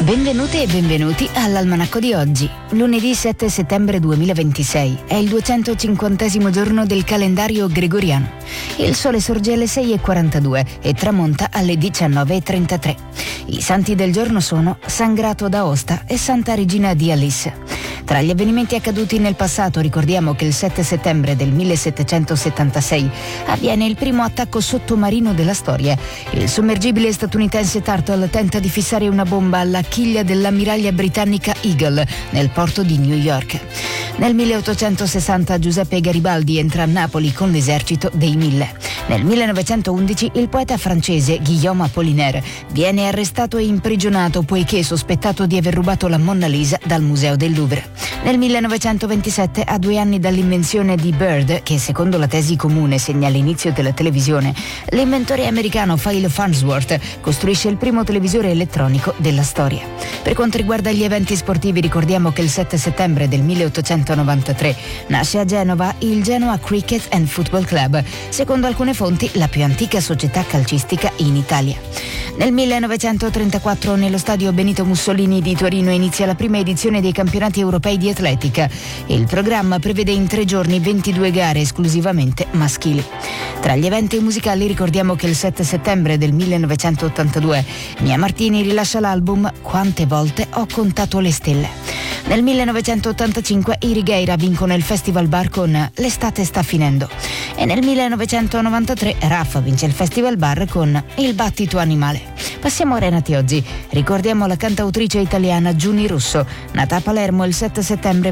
Benvenute e benvenuti all'Almanacco di oggi, lunedì 7 settembre 2026. È il 250° giorno del calendario gregoriano. Il sole sorge alle 6:42 e tramonta alle 19:33. I santi del giorno sono San Grato d'Aosta e Santa Regina di Alice. Tra gli avvenimenti accaduti nel passato ricordiamo che il 7 settembre del 1776 avviene il primo attacco sottomarino della storia. Il sommergibile statunitense Turtle tenta di fissare una bomba alla chiglia dell'ammiraglia britannica Eagle nel porto di New York. Nel 1860 Giuseppe Garibaldi entra a Napoli con l'esercito dei Mille. Nel 1911 il poeta francese Guillaume Apollinaire viene arrestato e imprigionato poiché sospettato di aver rubato la Monna Lisa dal Museo del Louvre. Nel 1927, a 2 anni dall'invenzione di Bird, che secondo la tesi comune segna l'inizio della televisione, l'inventore americano Philo Farnsworth costruisce il primo televisore elettronico della storia. Per quanto riguarda gli eventi sportivi ricordiamo che il 7 settembre del 1893 nasce a Genova il Genoa Cricket and Football Club, secondo alcune fonti la più antica società calcistica in Italia. Nel 1934 nello stadio Benito Mussolini di Torino inizia la prima edizione dei campionati europei di atletica. Il programma prevede in 3 giorni 22 gare esclusivamente maschili. Tra gli eventi musicali ricordiamo che il 7 settembre del 1982 Mia Martini rilascia l'album Quante volte ho contato le stelle. Nel 1985 i Righeira vincono il Festival Bar con L'estate sta finendo. E nel 1993 Raffa vince il Festival Bar con Il battito animale. Passiamo a Renati oggi. Ricordiamo la cantautrice italiana Giuni Russo, nata a Palermo il 7 settembre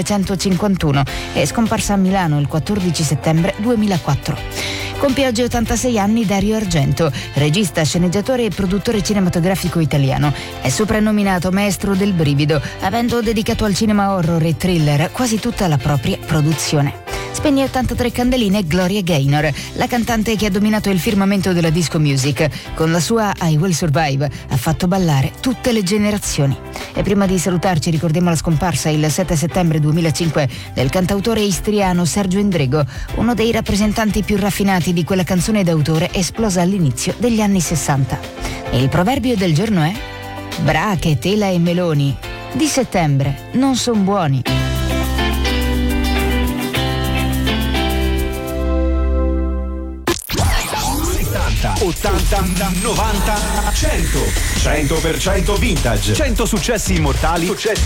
1951 e scomparsa a Milano il 14 settembre 2004. Compie oggi 86 anni Dario Argento, regista, sceneggiatore e produttore cinematografico italiano. È soprannominato maestro del brivido, avendo dedicato al cinema horror e thriller quasi tutta la propria produzione. Spegne 83 candeline Gloria Gaynor, la cantante che ha dominato il firmamento della disco music. Con la sua I Will Survive ha fatto ballare tutte le generazioni. E prima di salutarci ricordiamo la scomparsa il 7 settembre 2005 del cantautore istriano Sergio Endrego, uno dei rappresentanti più raffinati di quella canzone d'autore esplosa all'inizio degli anni 60. E il proverbio del giorno è: brache, tela e meloni di settembre non son buoni. 80, 90, 100% vintage, 100 successi immortali,